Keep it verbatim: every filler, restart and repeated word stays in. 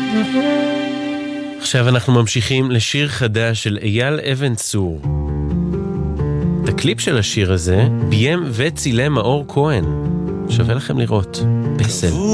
עכשיו אנחנו ממשיכים לשיר חדש של אייל אבן צור. את הקליפ של השיר הזה ביים וצילם מאור כהן. שווה לכם לראות. בסל.